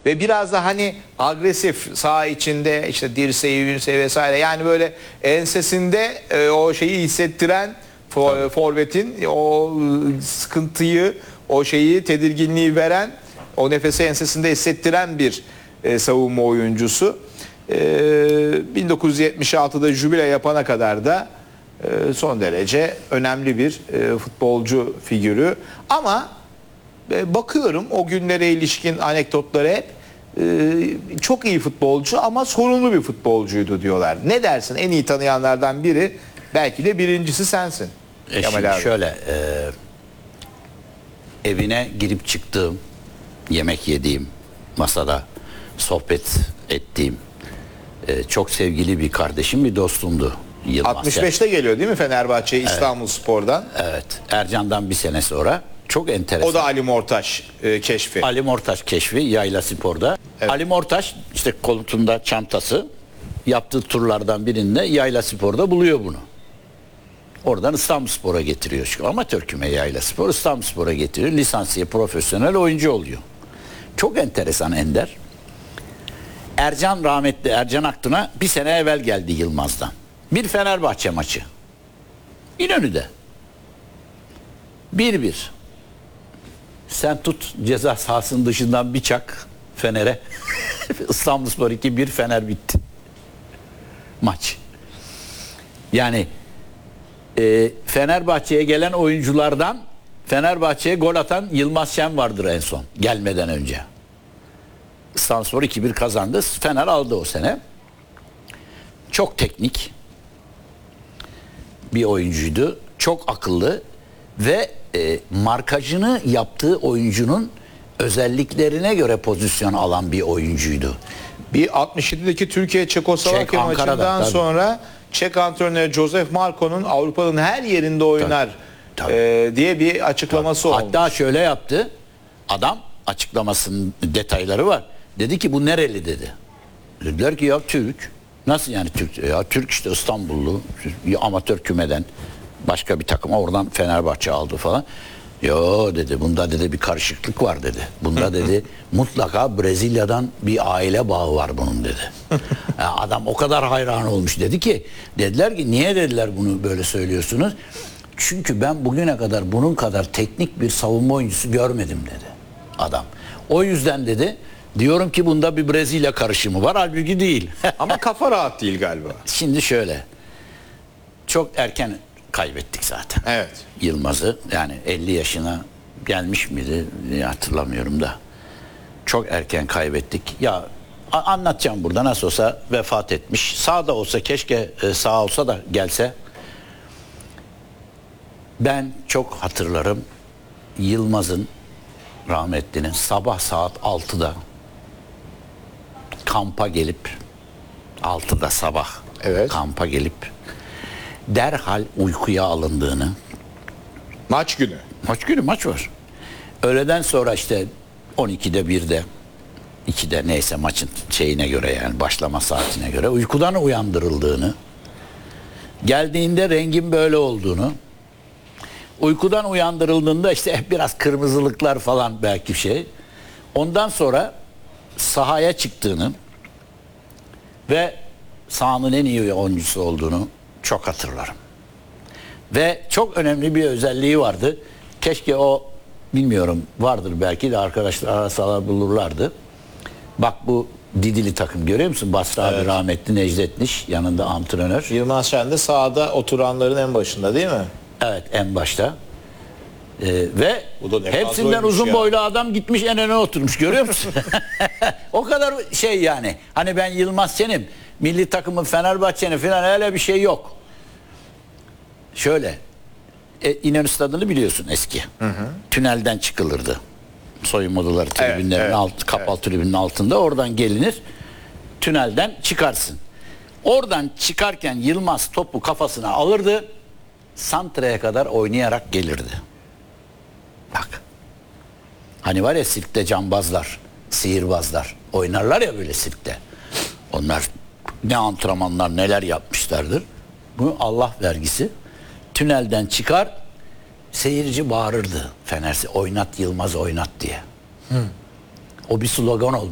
ve biraz da hani agresif saha içinde işte dirseği, ünseği vesaire, yani böyle ensesinde o şeyi hissettiren forvetin o sıkıntıyı, o şeyi, tedirginliği veren, o nefesi ensesinde hissettiren bir savunma oyuncusu. 1976'da jübile yapana kadar da son derece önemli bir futbolcu figürü. Ama bakıyorum o günlere ilişkin anekdotları hep çok iyi futbolcu ama sorunlu bir futbolcuydu diyorlar. Ne dersin? En iyi tanıyanlardan biri, belki de birincisi sensin. Şimdi şöyle, evine girip çıktığım, yemek yediğim, masada sohbet ettiğim çok sevgili bir kardeşim, bir dostumdu Yılmaz. 65'te geliyor değil mi Fenerbahçe'ye, İstanbulspor'dan? Evet. Ercan'dan bir sene sonra. Çok enteresan. O da Ali Mortaş keşfi. Ali Mortaş keşfi Yaylaspor'da. Evet. Ali Mortaş işte koltuğunda çantası, yaptığı turlardan birinde Yaylaspor'da buluyor bunu. Oradan İstanbulspor'a getiriyor. Çünkü amatör küme Yaylaspor, İstanbulspor'a getiriyor. Lisansiye, profesyonel oyuncu oluyor. Çok enteresan Ender. Ercan, rahmetli Ercan Aktun'a bir sene evvel geldi Yılmaz'dan. Bir Fenerbahçe maçı. İnönü'de. 1-1. Sen tut ceza sahasının dışından bir çak Fener'e. İstanbulspor 2-1, Fener bitti. Maç. Yani Fenerbahçe'ye gelen oyunculardan Fenerbahçe'ye gol atan Yılmaz Şen vardır en son gelmeden önce. İstanbulspor 2-1 kazandı. Fener aldı o sene. Çok teknik bir oyuncuydu. Çok akıllı ve markajını yaptığı oyuncunun özelliklerine göre pozisyon alan bir oyuncuydu. Bir 67'deki Türkiye-Çekoslovakya maçından sonra Çek antrenörü Josef Marko'nun Avrupa'nın her yerinde oynar diye bir açıklaması olmuş. Hatta şöyle yaptı. Adam, açıklamasının detayları var. Dedi ki bu nereli dedi. Dediler ki ya Türk. Nasıl yani Türk? Ya Türk işte, İstanbullu, amatör kümeden başka bir takıma, oradan Fenerbahçe aldı falan. Yo dedi, bunda dedi bir karışıklık var dedi. Bunda dedi mutlaka Brezilya'dan bir aile bağı var bunun dedi. Yani adam o kadar hayran olmuş, dedi ki, dediler ki niye dediler bunu böyle söylüyorsunuz? Çünkü ben bugüne kadar bunun kadar teknik bir savunma oyuncusu görmedim dedi adam. O yüzden dedi, diyorum ki bunda bir Brezilya karışımı var, halbuki değil. Ama kafa rahat değil galiba. Şimdi şöyle, çok erken kaybettik zaten. Evet. Yılmaz'ı, yani 50 yaşına gelmiş miydi hatırlamıyorum da. Çok erken kaybettik. Ya anlatacağım burada, nasıl olsa vefat etmiş. Sağ da olsa, keşke sağ olsa da gelse. Ben çok hatırlarım Yılmaz'ın, rahmetlinin, sabah saat 6'da kampa gelip, 6'da sabah kampa gelip derhal uykuya alındığını. Maç günü. Maç günü, maç var. Öğleden sonra işte 12'de, 1'de, 2'de, neyse maçın şeyine göre, yani başlama saatine göre uykudan uyandırıldığını, geldiğinde rengin böyle olduğunu, uykudan uyandırıldığında işte biraz kırmızılıklar falan, belki şey. Ondan sonra sahaya çıktığını ve sahanın en iyi oyuncusu olduğunu çok hatırlarım. Ve çok önemli bir özelliği vardı. Keşke o, bilmiyorum, vardır belki de, arkadaşlar arasalar bulurlardı. Bak bu Didili takım, görüyor musun? Basra abi, rahmetli Necdet Niş yanında antrenör. Yılmaz Şen de sahada oturanların en başında değil mi? Evet, en başta. Ve hepsinden uzun ya, boylu adam gitmiş en öne oturmuş, görüyor musun? O kadar şey yani. Hani ben Yılmaz Şen'im, milli takımın Fenerbahçe'nin falan, öyle bir şey yok. Şöyle, İnönü Stadı'nı biliyorsun, eski. Tünelden çıkılırdı. Soyunma odaları tribünlerin kapalı tribünün altında, oradan gelinir. Tünelden çıkarsın. Oradan çıkarken Yılmaz topu kafasına alırdı. Santra'ya kadar oynayarak gelirdi. Bak. Hani var ya sirkte cambazlar, sihirbazlar oynarlar ya böyle sirkte. Onlar ne antrenmanlar neler yapmışlardır. Bu Allah vergisi. Tünelden çıkar, seyirci bağırırdı Fener'si, oynat Yılmaz oynat diye. O bir slogan oldu.